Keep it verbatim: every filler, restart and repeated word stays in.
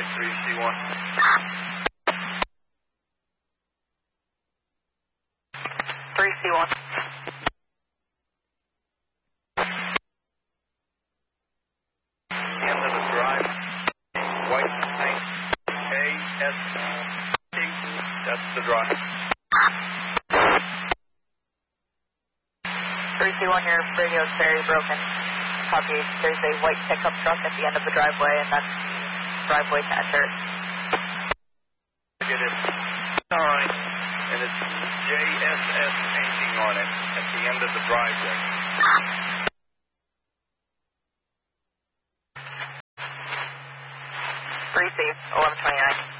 three C one. three C one. End of the drive. White tank. A S T. That's the drive. three C one, your radio's very broken. Copy. There's a white pickup truck at the end of the driveway, and that's driveway to enter. Get it. All right. And it's J S S painting on it at the end of the driveway. Receive, eleven twenty-nine.